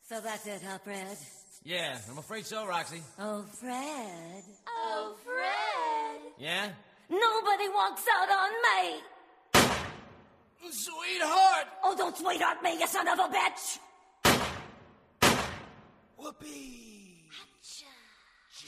So that's it, huh, Fred? Yeah, I'm afraid so, Roxy. Oh, Fred. Oh, Fred. Yeah? Nobody walks out on me! Sweetheart! Oh, don't sweetheart me, you son of a bitch! Whoopee!